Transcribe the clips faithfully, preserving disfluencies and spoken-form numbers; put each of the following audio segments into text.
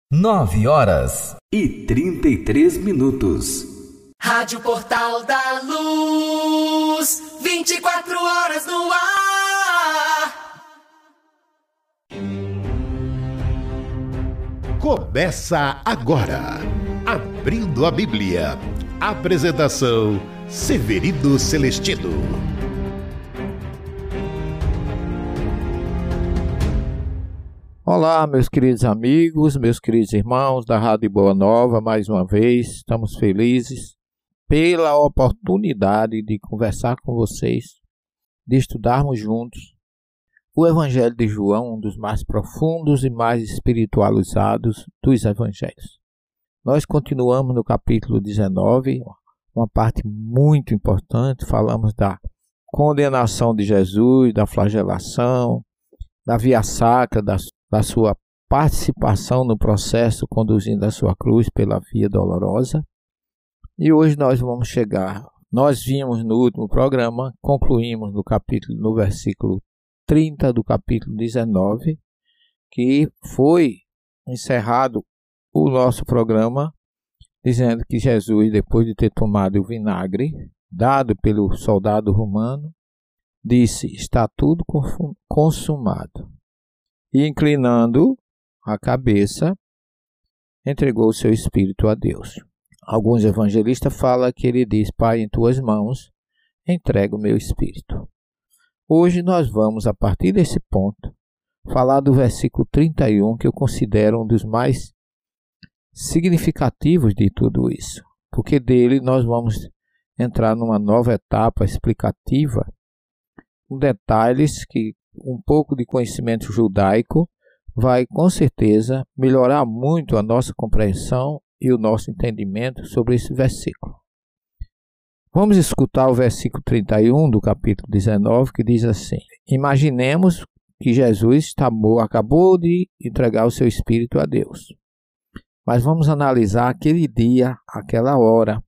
Nove horas e trinta e três minutos. Rádio Portal da Luz, vinte e quatro horas no ar. Começa agora, Abrindo a Bíblia. Apresentação, Severino Celestino. Olá, meus queridos amigos, meus queridos irmãos da Rádio Boa Nova, mais uma vez, estamos felizes pela oportunidade de conversar com vocês, de estudarmos juntos o Evangelho de João, um dos mais profundos e mais espiritualizados dos Evangelhos. Nós continuamos no capítulo dezenove, uma parte muito importante, falamos da condenação de Jesus, da flagelação, da via sacra, da da sua participação no processo conduzindo a sua cruz pela via dolorosa. E hoje nós vamos chegar, nós vimos no último programa, concluímos no capítulo, no versículo trinta do capítulo dezenove, que foi encerrado o nosso programa, dizendo que Jesus, depois de ter tomado o vinagre, dado pelo soldado romano, disse, está tudo consumado. E inclinando a cabeça, entregou o seu espírito a Deus. Alguns evangelistas falam que ele diz, Pai, em tuas mãos, entrego o meu espírito. Hoje nós vamos, a partir desse ponto, falar do versículo trinta e um, que eu considero um dos mais significativos de tudo isso. Porque dele nós vamos entrar numa nova etapa explicativa, com detalhes que um pouco de conhecimento judaico vai com certeza melhorar muito a nossa compreensão e o nosso entendimento sobre esse versículo. Vamos escutar o versículo trinta e um do capítulo dezenove, que diz assim: imaginemos que Jesus está morto, acabou de entregar o seu espírito a Deus. Mas vamos analisar aquele dia, aquela hora,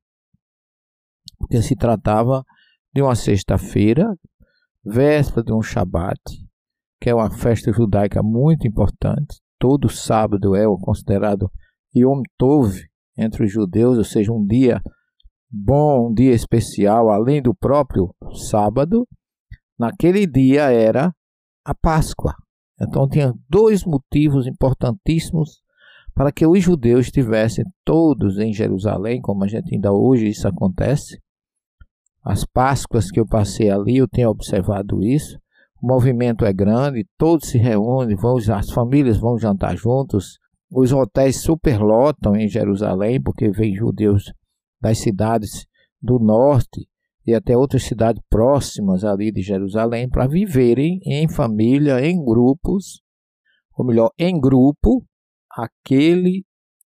porque se tratava de uma sexta-feira, véspera de um Shabat, que é uma festa judaica muito importante. Todo sábado é considerado Yom Tov entre os judeus, ou seja, um dia bom, um dia especial, além do próprio sábado. Naquele dia era a Páscoa. Então tinha dois motivos importantíssimos para que os judeus estivessem todos em Jerusalém, como a gente ainda hoje isso acontece. As Páscoas que eu passei ali, eu tenho observado isso. O movimento é grande, todos se reúnem, vão, as famílias vão jantar juntos. Os hotéis superlotam em Jerusalém, porque vêm judeus das cidades do norte e até outras cidades próximas ali de Jerusalém para viverem em família, em grupos, ou melhor, em grupo, aquele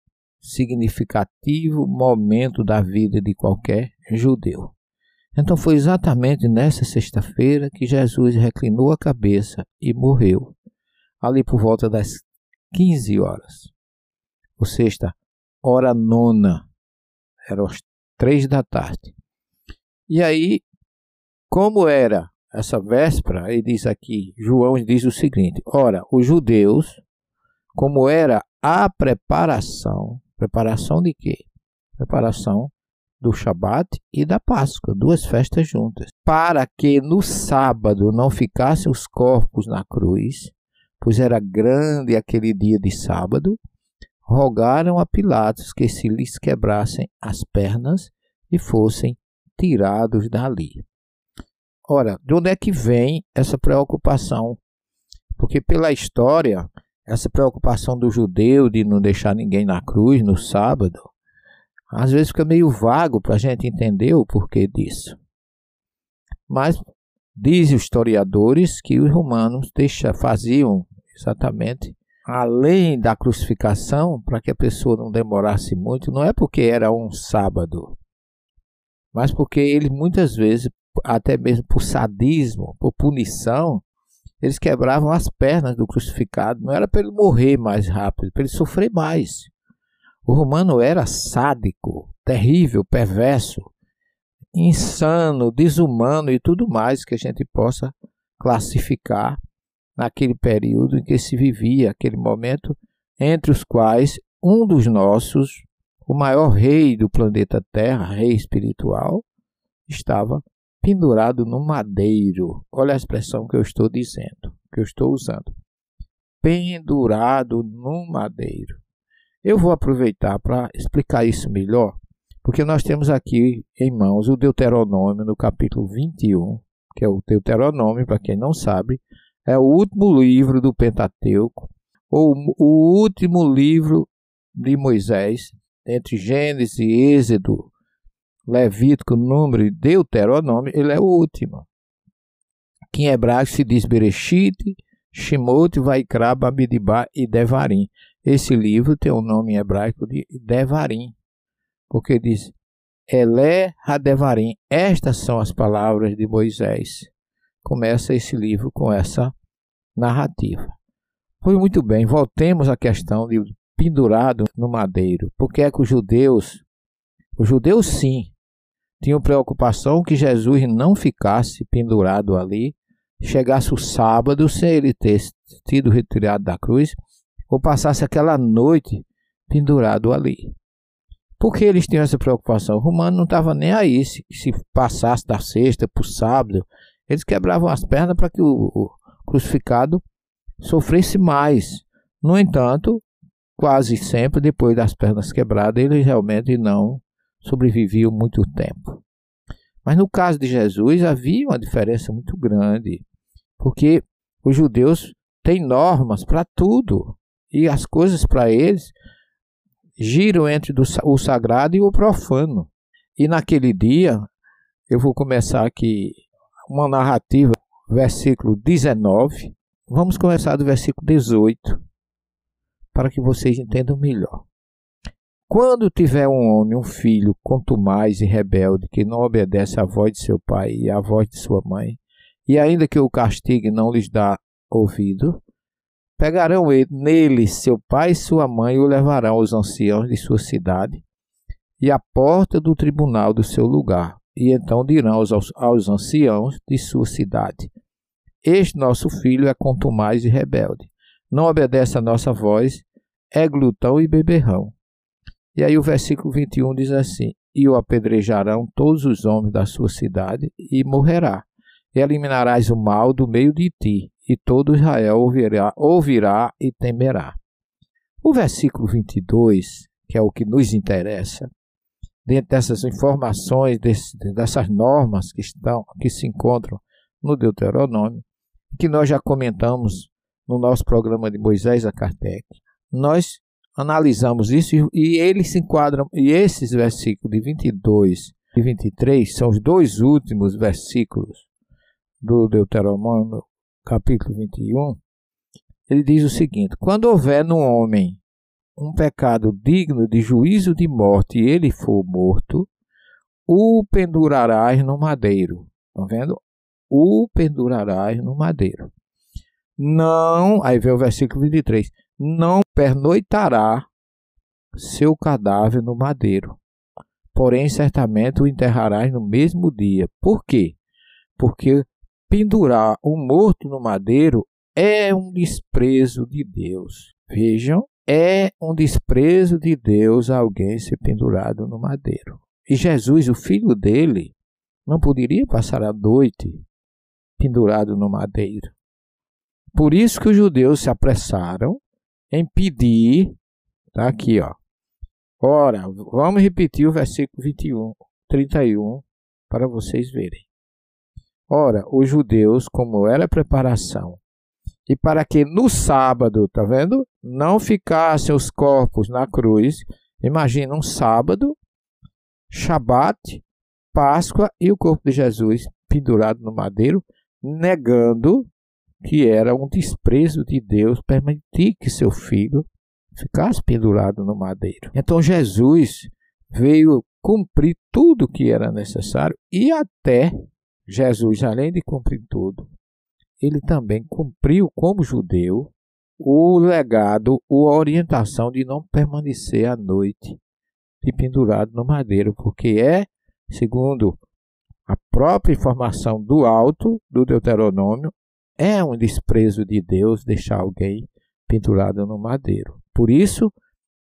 significativo momento da vida de qualquer judeu. Então foi exatamente nessa sexta-feira que Jesus reclinou a cabeça e morreu, ali por volta das quinze horas. Ou seja, hora nona, eram as três da tarde. E aí, como era essa véspera, ele diz aqui, João diz o seguinte, ora, os judeus, como era a preparação, preparação de quê? Preparação do Shabat e da Páscoa, duas festas juntas, para que no sábado não ficassem os corpos na cruz, pois era grande aquele dia de sábado, rogaram a Pilatos que se lhes quebrassem as pernas e fossem tirados dali. Ora, de onde é que vem essa preocupação? Porque pela história, essa preocupação do judeu de não deixar ninguém na cruz no sábado, às vezes fica meio vago para a gente entender o porquê disso. Mas dizem os historiadores que os romanos deixa, faziam exatamente, além da crucificação, para que a pessoa não demorasse muito, não é porque era um sábado, mas porque eles muitas vezes, até mesmo por sadismo, por punição, eles quebravam as pernas do crucificado. Não era para ele morrer mais rápido, para ele sofrer mais. O romano era sádico, terrível, perverso, insano, desumano e tudo mais que a gente possa classificar naquele período em que se vivia, aquele momento entre os quais um dos nossos, o maior rei do planeta Terra, rei espiritual, estava pendurado no madeiro. Olha a expressão que eu estou dizendo, que eu estou usando. Pendurado no madeiro. Eu vou aproveitar para explicar isso melhor, porque nós temos aqui em mãos o Deuteronômio, no capítulo vinte e um, que é o Deuteronômio, para quem não sabe, é o último livro do Pentateuco, ou o último livro de Moisés, entre Gênesis, Êxodo, Levítico, Número e Deuteronômio, ele é o último. Que em hebraico se diz Bereshit, Shemot, Vaikra, Bamidbar e Devarim. Esse livro tem o um nome em hebraico de Devarim, porque diz Elé Hadevarim. Estas são as palavras de Moisés. Começa esse livro com essa narrativa. Pois muito bem, voltemos à questão de pendurado no madeiro. Por que é que os judeus, os judeus sim, tinham preocupação que Jesus não ficasse pendurado ali, chegasse o sábado sem ele ter sido retirado da cruz, ou passasse aquela noite pendurado ali. Por que eles tinham essa preocupação? O romano não estava nem aí se, se passasse da sexta para o sábado. Eles quebravam as pernas para que o, o crucificado sofresse mais. No entanto, quase sempre, depois das pernas quebradas, ele realmente não sobreviveu muito tempo. Mas no caso de Jesus havia uma diferença muito grande, porque os judeus têm normas para tudo, e as coisas para eles giram entre o sagrado e o profano. E naquele dia, eu vou começar aqui uma narrativa, versículo dezenove, vamos começar do versículo dezoito, para que vocês entendam melhor. Quando tiver um homem, um filho, contumaz e rebelde, que não obedece à voz de seu pai e à voz de sua mãe, e ainda que o castigue não lhes dá ouvido, pegarão ele, nele seu pai e sua mãe e o levarão aos anciãos de sua cidade e à porta do tribunal do seu lugar, e então dirão aos, aos anciãos de sua cidade: este nosso filho é contumaz e rebelde, não obedece à nossa voz, é glutão e beberrão. E aí o versículo vinte e um diz assim: e o apedrejarão todos os homens da sua cidade, e morrerá. E eliminarás o mal do meio de ti, e todo Israel ouvirá, ouvirá e temerá. O versículo vinte e dois, que é o que nos interessa, dentro dessas informações, desse, dessas normas que, estão, que se encontram no Deuteronômio, que nós já comentamos no nosso programa de Moisés a Kardec, nós analisamos isso e, e eles se enquadram, e esses versículos de vinte e dois e vinte e três são os dois últimos versículos do Deuteronômio, capítulo vinte e um. Ele diz o seguinte: quando houver no homem um pecado digno de juízo de morte e ele for morto, o pendurarás no madeiro. Estão vendo? O pendurarás no madeiro. Não, aí vem o versículo vinte e três, não pernoitará seu cadáver no madeiro, porém certamente o enterrarás no mesmo dia. Por quê? Porque pendurar um morto no madeiro é um desprezo de Deus. Vejam, é um desprezo de Deus alguém ser pendurado no madeiro. E Jesus, o filho dele, não poderia passar a noite pendurado no madeiro. Por isso que os judeus se apressaram em pedir, tá aqui, ó. Ora, vamos repetir o versículo vinte e um, trinta e um para vocês verem. Ora, os judeus, como era a preparação, e para que no sábado, tá vendo? Não ficassem os corpos na cruz. Imagina um sábado, Shabat, Páscoa e o corpo de Jesus pendurado no madeiro, negando que era um desprezo de Deus permitir que seu filho ficasse pendurado no madeiro. Então Jesus veio cumprir tudo o que era necessário e até Jesus, além de cumprir tudo, ele também cumpriu como judeu o legado, a orientação de não permanecer à noite de pendurado no madeiro, porque é, segundo a própria informação do alto, do Deuteronômio, é um desprezo de Deus deixar alguém pendurado no madeiro. Por isso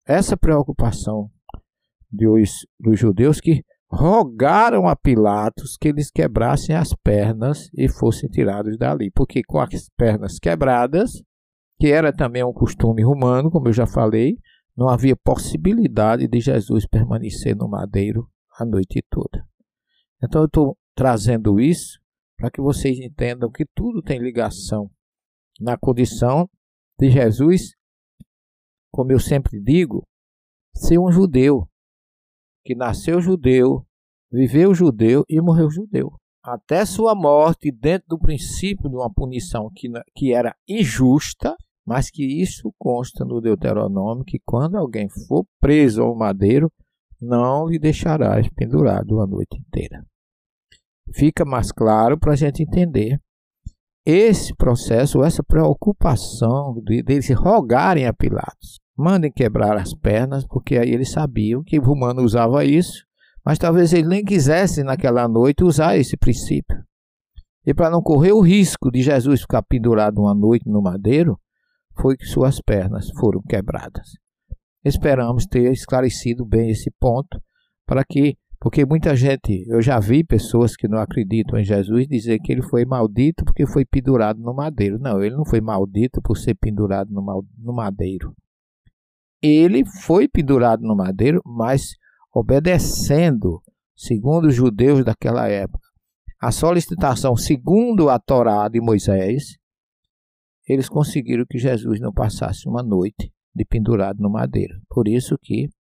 essa preocupação dos, dos judeus que rogaram a Pilatos que eles quebrassem as pernas e fossem tirados dali, porque com as pernas quebradas, que era também um costume romano, como eu já falei, não havia possibilidade de Jesus permanecer no madeiro a noite toda. Então eu estou trazendo isso para que vocês entendam que tudo tem ligação na condição de Jesus, como eu sempre digo, ser um judeu, que nasceu judeu, viveu judeu e morreu judeu. Até sua morte, dentro do princípio de uma punição que, que era injusta, mas que isso consta no Deuteronômio, que quando alguém for preso ao madeiro, não lhe deixarás pendurado a noite inteira. Fica mais claro para a gente entender esse processo, essa preocupação de, de eles rogarem a Pilatos. Mandem quebrar as pernas, porque aí eles sabiam que o romano usava isso, mas talvez eles nem quisessem naquela noite usar esse princípio. E para não correr o risco de Jesus ficar pendurado uma noite no madeiro, foi que suas pernas foram quebradas. Esperamos ter esclarecido bem esse ponto, para que, porque muita gente, eu já vi pessoas que não acreditam em Jesus dizer que ele foi maldito porque foi pendurado no madeiro. Não, ele não foi maldito por ser pendurado no, no madeiro. Ele foi pendurado no madeiro, mas obedecendo, segundo os judeus daquela época, a solicitação segundo a Torá de Moisés, eles conseguiram que Jesus não passasse uma noite de pendurado no madeiro. Por isso que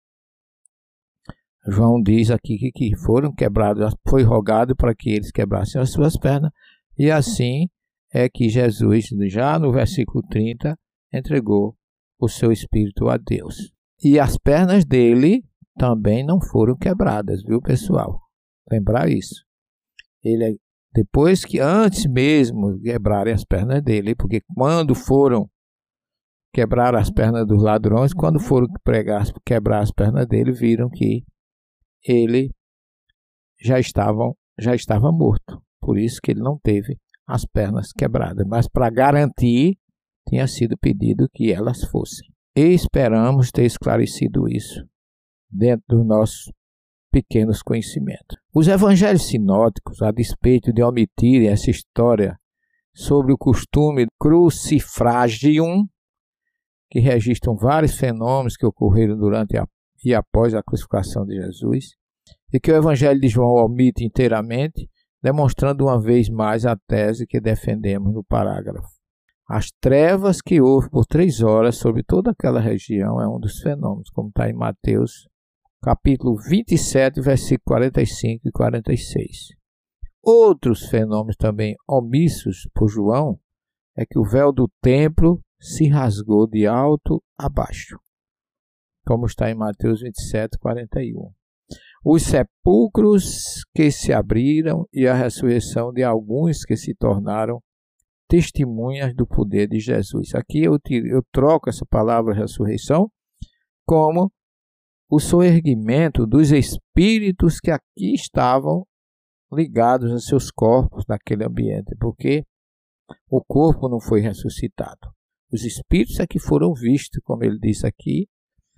João diz aqui que, que foram quebrados, foi rogado para que eles quebrassem as suas pernas, e assim é que Jesus, já no versículo trinta, entregou o seu espírito a Deus. E as pernas dele também não foram quebradas, viu, pessoal? Lembrar isso. Ele, depois que, antes mesmo de quebrarem as pernas dele, porque quando foram quebrar as pernas dos ladrões, quando foram pregar, quebrar as pernas dele, viram que ele já, estavam, já estava morto. Por isso que ele não teve as pernas quebradas. Mas para garantir, tinha sido pedido que elas fossem. E esperamos ter esclarecido isso dentro dos nossos pequenos conhecimentos. Os evangelhos sinóticos, a despeito de omitirem essa história sobre o costume crucifragium, que registram vários fenômenos que ocorreram durante a, e após a crucificação de Jesus, e que o evangelho de João omite inteiramente, demonstrando uma vez mais a tese que defendemos no parágrafo. As trevas que houve por três horas sobre toda aquela região é um dos fenômenos, como está em Mateus, capítulo vinte e sete, versículos quarenta e cinco e quarenta e seis. Outros fenômenos também omissos por João é que o véu do templo se rasgou de alto a baixo, como está em Mateus vinte e sete, quarenta e um. Os sepulcros que se abriram e a ressurreição de alguns que se tornaram testemunhas do poder de Jesus. Aqui eu, tiro, eu troco essa palavra ressurreição como o soerguimento dos espíritos que aqui estavam ligados a seus corpos naquele ambiente, porque o corpo não foi ressuscitado. Os espíritos é que foram vistos, como ele disse aqui,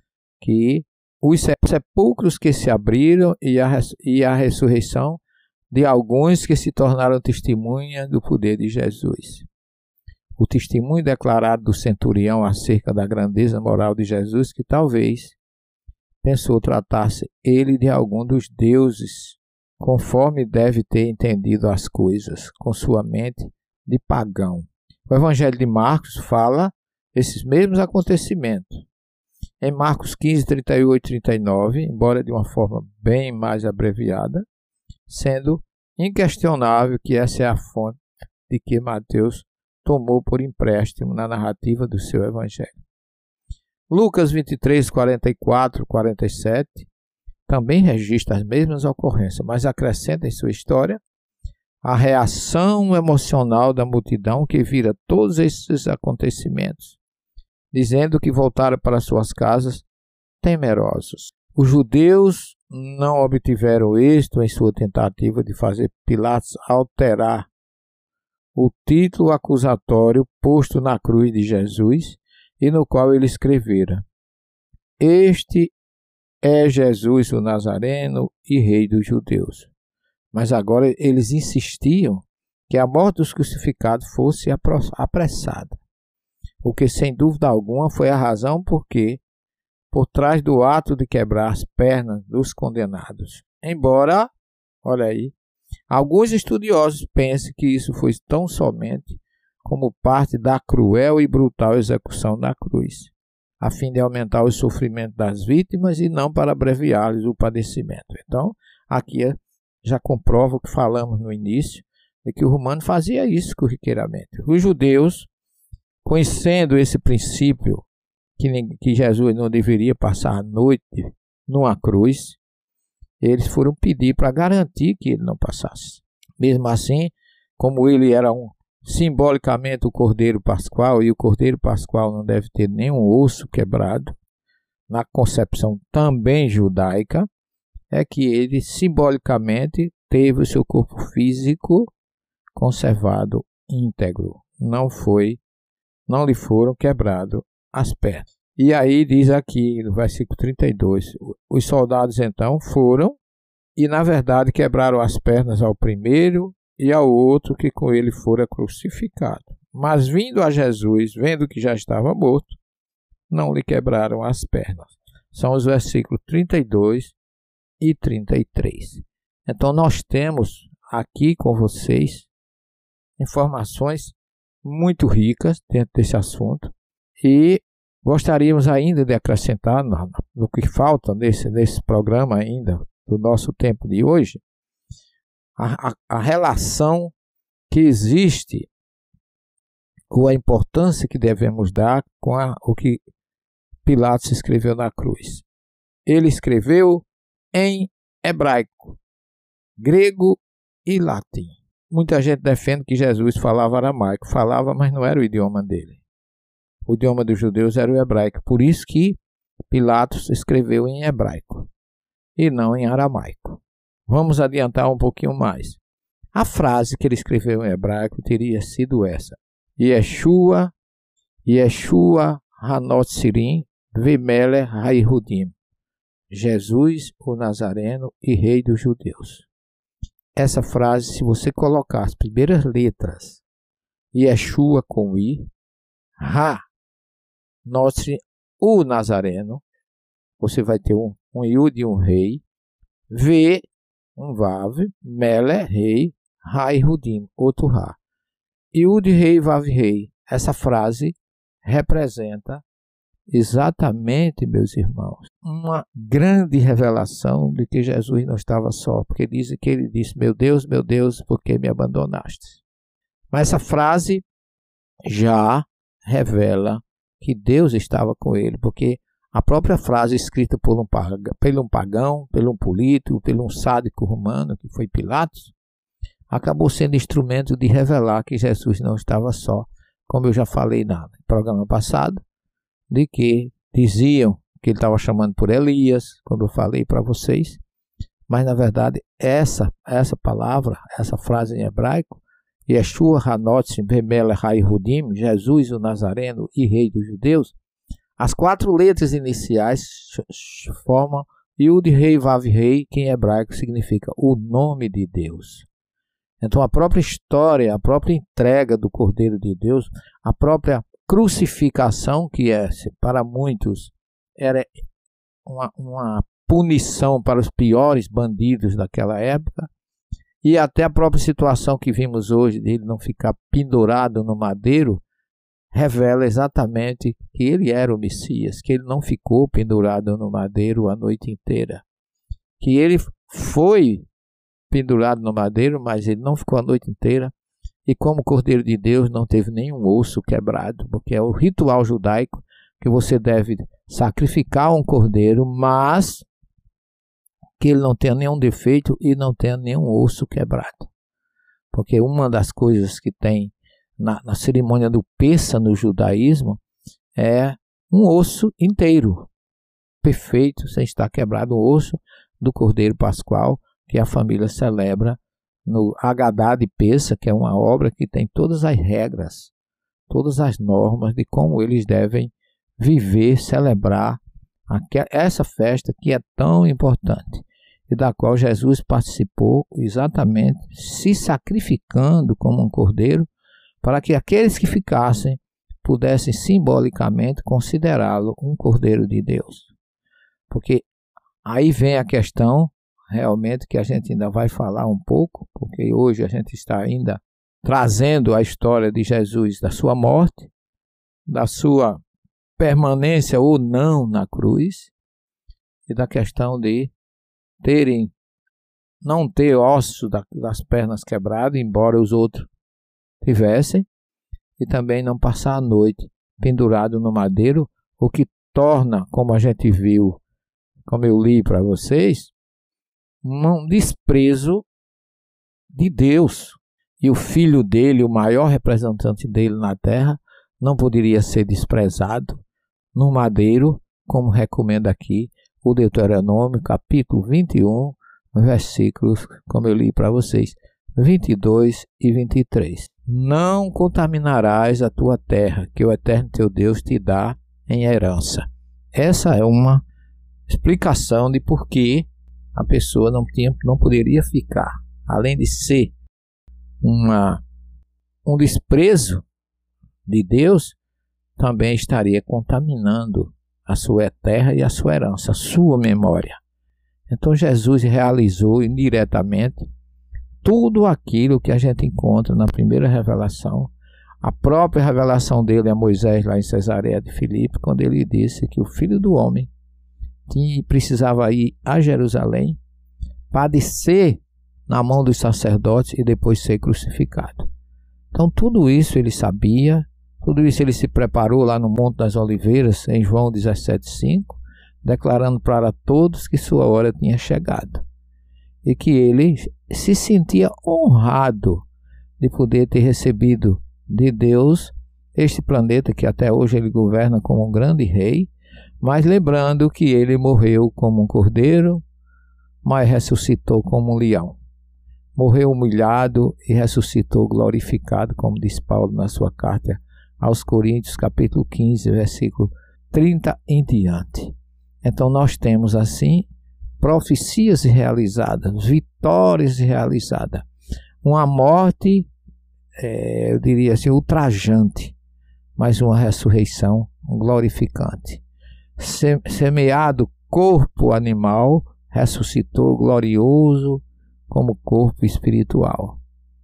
que os sepulcros que se abriram e a, e a ressurreição de alguns que se tornaram testemunhas do poder de Jesus. O testemunho declarado do centurião acerca da grandeza moral de Jesus, que talvez pensou tratar-se ele de algum dos deuses, conforme deve ter entendido as coisas, com sua mente de pagão. O Evangelho de Marcos fala esses mesmos acontecimentos. Em Marcos quinze, trinta e oito e trinta e nove, embora de uma forma bem mais abreviada, sendo inquestionável que essa é a fonte de que Mateus tomou por empréstimo na narrativa do seu Evangelho. Lucas vinte e três, quarenta e quatro e quarenta e sete também registra as mesmas ocorrências, mas acrescenta em sua história a reação emocional da multidão que vira todos esses acontecimentos, dizendo que voltaram para suas casas temerosos. Os judeus não obtiveram êxito em sua tentativa de fazer Pilatos alterar o título acusatório posto na cruz de Jesus e no qual ele escrevera: este é Jesus o Nazareno e Rei dos Judeus. Mas agora eles insistiam que a morte dos crucificados fosse apressada, o que sem dúvida alguma foi a razão porque por trás do ato de quebrar as pernas dos condenados. Embora, olha aí, alguns estudiosos pensem que isso foi tão somente como parte da cruel e brutal execução da cruz, a fim de aumentar o sofrimento das vítimas e não para abreviar-lhes o padecimento. Então, aqui já comprova o que falamos no início, de que o romano fazia isso corriqueiramente. Os judeus, conhecendo esse princípio, que, que Jesus não deveria passar a noite numa cruz, eles foram pedir para garantir que ele não passasse. Mesmo assim, como ele era um, simbolicamente o Cordeiro Pascual, e o Cordeiro Pascual não deve ter nenhum osso quebrado, na concepção também judaica, é que ele simbolicamente teve o seu corpo físico conservado íntegro. Não foi, não lhe foram quebradas as pernas. E aí diz aqui no versículo trinta e dois, os soldados então foram e na verdade quebraram as pernas ao primeiro e ao outro que com ele fora crucificado. Mas vindo a Jesus, vendo que já estava morto, não lhe quebraram as pernas. São os versículos trinta e dois e trinta e três. Então nós temos aqui com vocês informações muito ricas dentro desse assunto e gostaríamos ainda de acrescentar no, no que falta nesse, nesse programa ainda do nosso tempo de hoje a, a, a relação que existe ou a importância que devemos dar com a, o que Pilatos escreveu na cruz. Ele escreveu em hebraico, grego e latim. Muita gente defende que Jesus falava aramaico. Falava, mas não era o idioma dele. O idioma dos judeus era o hebraico. Por isso que Pilatos escreveu em hebraico e não em aramaico. Vamos adiantar um pouquinho mais. A frase que ele escreveu em hebraico teria sido essa: Yeshua, Yeshua Hanot Sirim, Vimele Haihudim. Jesus, o Nazareno e Rei dos Judeus. Essa frase, se você colocar as primeiras letras, Yeshua com I, Ha, Notre, o Nazareno, você vai ter um, um Yud e um Rei, V, um Vav, Mele, Rei, Haihudim, outro Ra. Yud, Rei, Vav, Rei. Essa frase representa exatamente, meus irmãos, uma grande revelação de que Jesus não estava só, porque diz que ele disse: meu Deus, meu Deus, por que me abandonaste? Mas essa frase já revela que Deus estava com ele, porque a própria frase escrita por um pagão, por um pagão, por um político, por um sádico romano, que foi Pilatos, acabou sendo instrumento de revelar que Jesus não estava só, como eu já falei no programa passado, de que diziam que ele estava chamando por Elias, como eu falei para vocês, mas na verdade essa, essa palavra, essa frase em hebraico, Yeshua Hanot Vimele Haihudim, Jesus o Nazareno e Rei dos Judeus, as quatro letras iniciais formam Yud Rei Vav Rei, que em hebraico significa o nome de Deus. Então a própria história, a própria entrega do Cordeiro de Deus, a própria crucificação, que é, para muitos era uma, uma punição para os piores bandidos daquela época, e até a própria situação que vimos hoje, de ele não ficar pendurado no madeiro, revela exatamente que ele era o Messias, que ele não ficou pendurado no madeiro a noite inteira, que ele foi pendurado no madeiro, mas ele não ficou a noite inteira. E como Cordeiro de Deus não teve nenhum osso quebrado, porque é o ritual judaico que você deve sacrificar um cordeiro, mas que ele não tenha nenhum defeito e não tenha nenhum osso quebrado. Porque uma das coisas que tem na, na cerimônia do Pessa no judaísmo é um osso inteiro, perfeito, sem estar quebrado, o osso do Cordeiro Pascual, que a família celebra no Haggadah de Pessa, que é uma obra que tem todas as regras, todas as normas de como eles devem viver, celebrar essa festa que é tão importante e da qual Jesus participou exatamente se sacrificando como um cordeiro para que aqueles que ficassem pudessem simbolicamente considerá-lo um cordeiro de Deus. Porque aí vem a questão realmente que a gente ainda vai falar um pouco, porque hoje a gente está ainda trazendo a história de Jesus, da sua morte, da sua permanência ou não na cruz, e da questão de terem, não ter ossos das pernas quebrados, embora os outros tivessem, e também não passar a noite pendurado no madeiro, o que torna, como a gente viu, como eu li para vocês, um desprezo de Deus. E o filho dele, o maior representante dele na terra, não poderia ser desprezado no madeiro, como recomenda aqui o Deuteronômio, capítulo vinte e um, versículos, como eu li para vocês, vinte e dois e vinte e três. Não contaminarás a tua terra, que o Eterno teu Deus te dá em herança. Essa é uma explicação de por que a pessoa não, tinha, não poderia ficar, além de ser uma, um desprezo de Deus, também estaria contaminando a sua terra e a sua herança, a sua memória. Então Jesus realizou indiretamente tudo aquilo que a gente encontra na primeira revelação, a própria revelação dele a Moisés lá em Cesareia de Filipe, quando ele disse que o Filho do Homem tinha, precisava ir a Jerusalém, padecer na mão dos sacerdotes e depois ser crucificado. Então tudo isso ele sabia, tudo isso ele se preparou lá no Monte das Oliveiras, em João dezessete, cinco, declarando para todos que sua hora tinha chegado. E que ele se sentia honrado de poder ter recebido de Deus este planeta que até hoje ele governa como um grande rei, mas lembrando que ele morreu como um cordeiro, mas ressuscitou como um leão. Morreu humilhado e ressuscitou glorificado, como diz Paulo na sua carta aos Coríntios, capítulo quinze, versículo trinta em diante. Então nós temos assim profecias realizadas, vitórias realizadas, uma morte, é, eu diria assim, ultrajante, mas uma ressurreição glorificante. Semeado corpo animal, ressuscitou glorioso como corpo espiritual.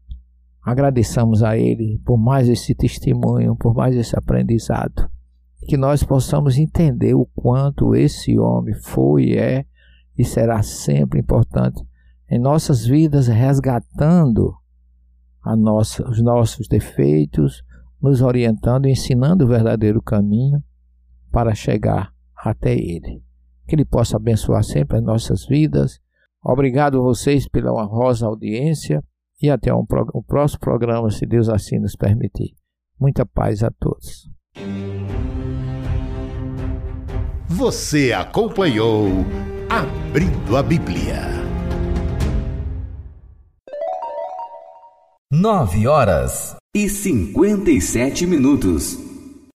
Agradeçamos a Ele por mais esse testemunho, por mais esse aprendizado, que nós possamos entender o quanto esse homem foi, é e será sempre importante em nossas vidas, resgatando a nossa, os nossos defeitos, nos orientando, ensinando o verdadeiro caminho para chegar até Ele. Que Ele possa abençoar sempre as nossas vidas. Obrigado a vocês pela honrosa audiência e até um, o próximo programa, se Deus assim nos permitir. Muita paz a todos. Você acompanhou Abrindo a Bíblia. Nove horas e cinquenta e sete minutos.